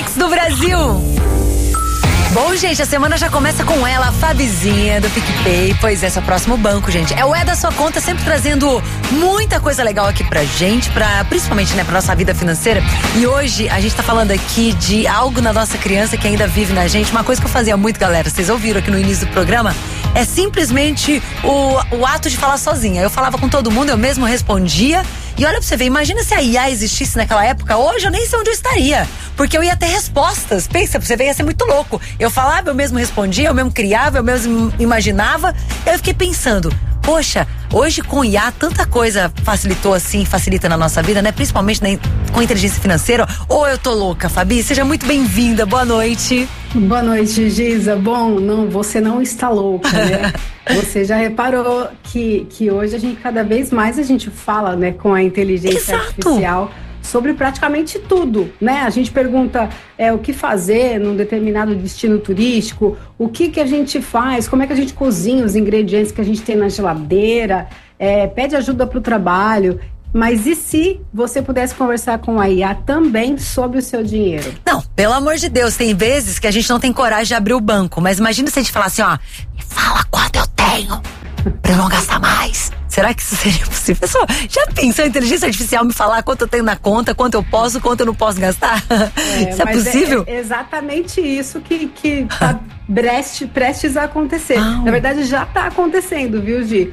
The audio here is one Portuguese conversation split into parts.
Mix do Brasil. Bom, gente, a semana já começa com ela, a Fabizinha do PicPay. Pois é, seu próximo banco, gente. É o É da Sua Conta, sempre trazendo muita coisa legal aqui pra gente, principalmente, né, pra nossa vida financeira. E hoje a gente tá falando aqui de algo na nossa criança que ainda vive na gente. Uma coisa que eu fazia muito, galera, vocês ouviram aqui no início do programa, é simplesmente o ato de falar sozinha. Eu falava com todo mundo, eu mesmo respondia. E olha pra você ver, imagina se a IA existisse naquela época, hoje eu nem sei onde eu estaria. Porque eu ia ter respostas. Pensa, pra você ver, ia ser muito louco. Eu falava, eu mesmo respondia, eu mesmo criava, eu mesmo imaginava. Eu fiquei pensando, poxa, hoje com IA tanta coisa facilita na nossa vida, né? Principalmente com inteligência financeira. Ou eu tô louca, Fabi? Seja muito bem-vinda, boa noite. Boa noite, Giza. Bom, não, você não está louca, né? Você já reparou que hoje cada vez mais a gente fala, né, com a inteligência artificial sobre praticamente tudo, né? A gente pergunta o que fazer num determinado destino turístico, o que a gente faz, como é que a gente cozinha os ingredientes que a gente tem na geladeira, pede ajuda para o trabalho. Mas e se você pudesse conversar com a IA também sobre o seu dinheiro? Não, pelo amor de Deus, tem vezes que a gente não tem coragem de abrir o banco, mas imagina se a gente falar assim, ó, me fala quanto eu tenho pra eu não gastar mais. Será que isso seria possível? Pessoal, já pensou a inteligência artificial me falar quanto eu tenho na conta, quanto eu posso, quanto eu não posso gastar? Isso é possível? É exatamente isso que tá prestes a acontecer. Na verdade, já tá acontecendo, viu, Gi?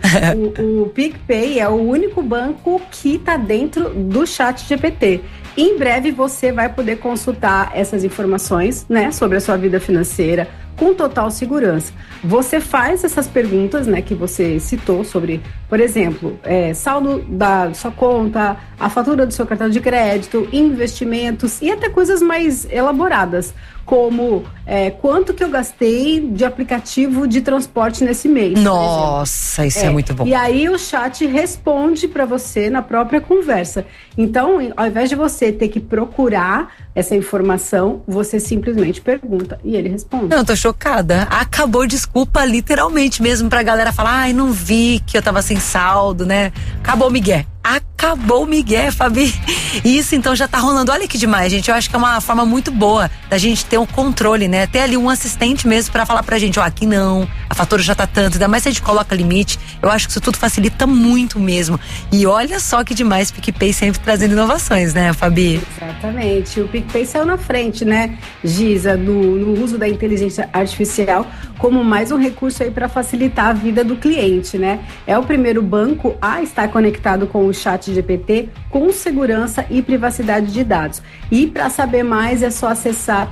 O PicPay é o único banco que tá dentro do ChatGPT. Em breve você vai poder consultar essas informações, né, sobre a sua vida financeira com total segurança. Você faz essas perguntas, né, que você citou sobre, por exemplo, saldo da sua conta, a fatura do seu cartão de crédito, investimentos e até coisas mais elaboradas, como quanto que eu gastei de aplicativo de transporte nesse mês. Nossa, isso é muito bom. E aí o chat responde para você na própria conversa. Então, ao invés de você ter que procurar essa informação, você simplesmente pergunta e ele responde. Eu tô chocada. Acabou, desculpa, literalmente mesmo, pra galera falar, ai, não vi que eu tava sem saldo, né? Acabou o migué. Acabou o migué, Fabi. Isso então já tá rolando. Olha que demais, gente. Eu acho que é uma forma muito boa da gente ter um controle, né? Ter ali um assistente mesmo pra falar pra gente, ó, aqui não, a fatura já tá tanto, ainda mais se a gente coloca limite. Eu acho que isso tudo facilita muito mesmo. E olha só que demais, PicPay sempre trazendo inovações, né, Fabi? Exatamente. O PicPay saiu na frente, né, Giza, no uso da inteligência artificial como mais um recurso aí para facilitar a vida do cliente, né? É o primeiro banco a estar conectado com o ChatGPT com segurança e privacidade de dados. E para saber mais é só acessar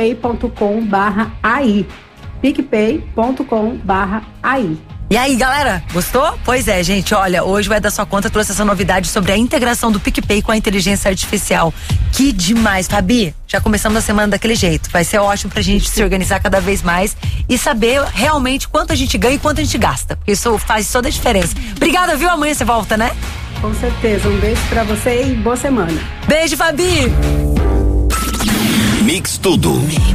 picpay.com/ai. picpay.com/ai. E aí, galera, gostou? Pois é, gente, olha, hoje o É da Sua Conta trouxe essa novidade sobre a integração do PicPay com a inteligência artificial. Que demais, Fabi, já começamos a semana daquele jeito, vai ser ótimo pra gente se organizar cada vez mais e saber realmente quanto a gente ganha e quanto a gente gasta, porque isso faz toda a diferença. Obrigada, viu? Amanhã você volta, né? Com certeza, um beijo pra você e boa semana. Beijo, Fabi! Mix Tudo.